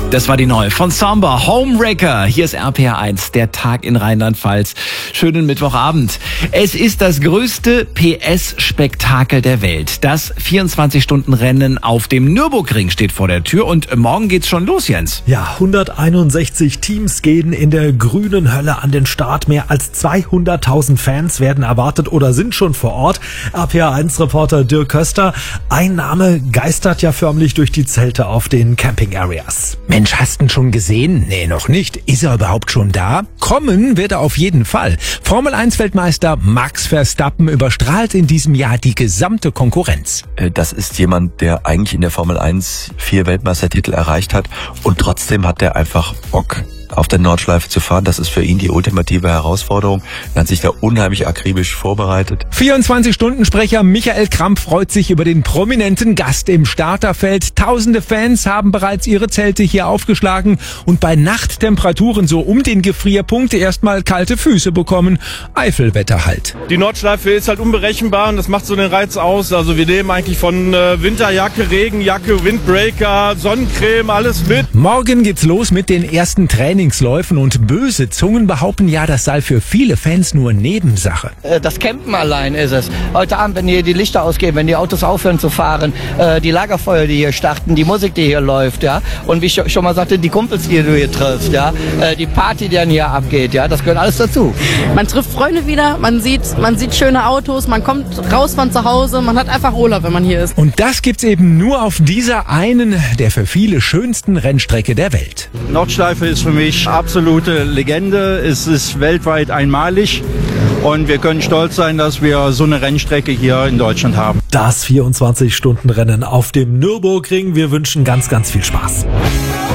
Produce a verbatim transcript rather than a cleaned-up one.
Das war die neue von Samba, Homewrecker. Hier ist R P R eins, der Tag in Rheinland-Pfalz. Schönen Mittwochabend. Es ist das größte P S-Spektakel der Welt. Das vierundzwanzig-Stunden-Rennen auf dem Nürburgring steht vor der Tür und morgen geht's schon los, Jens. Ja, hunderteinundsechzig Teams gehen in der grünen Hölle an den Start. Mehr als zweihunderttausend Fans werden erwartet oder sind schon vor Ort. R P R eins-Reporter Dirk Köster. Ein Name geistert ja förmlich durch die Zelte auf den Camping-Areas. Mensch, hast du ihn schon gesehen? Nee, noch nicht. Ist er überhaupt schon da? Kommen wird er auf jeden Fall. Formel eins Weltmeister Max Verstappen überstrahlt in diesem Jahr die gesamte Konkurrenz. Das ist jemand, der eigentlich in der Formel eins vier Weltmeistertitel erreicht hat und trotzdem hat er einfach Bock, auf der Nordschleife zu fahren. Das ist für ihn die ultimative Herausforderung. Er hat sich da unheimlich akribisch vorbereitet. vierundzwanzig-Stunden-Sprecher Michael Kramp freut sich über den prominenten Gast im Starterfeld. Tausende Fans haben bereits ihre Zelte hier aufgeschlagen und bei Nachttemperaturen so um den Gefrierpunkt erstmal kalte Füße bekommen. Eifelwetter halt. Die Nordschleife ist halt unberechenbar und das macht so den Reiz aus. Also wir nehmen eigentlich von äh, Winterjacke, Regenjacke, Windbreaker, Sonnencreme, alles mit. Morgen geht's los mit den ersten Trainings. Trainingsläufen und böse Zungen behaupten ja, das sei für viele Fans nur Nebensache. Das Campen allein ist es. Heute Abend, wenn hier die Lichter ausgehen, wenn die Autos aufhören zu fahren, die Lagerfeuer, die hier starten, die Musik, die hier läuft, ja, und wie ich schon mal sagte, die Kumpels, die du hier triffst, ja, die Party, die dann hier abgeht, ja, das gehört alles dazu. Man trifft Freunde wieder, man sieht, man sieht schöne Autos, man kommt raus von zu Hause, man hat einfach Urlaub, wenn man hier ist. Und das gibt's eben nur auf dieser einen, der für viele schönsten Rennstrecke der Welt. Nordschleife ist für mich absolute Legende. Es ist weltweit einmalig und wir können stolz sein, dass wir so eine Rennstrecke hier in Deutschland haben. Das vierundzwanzig-Stunden-Rennen auf dem Nürburgring. Wir wünschen ganz, ganz viel Spaß.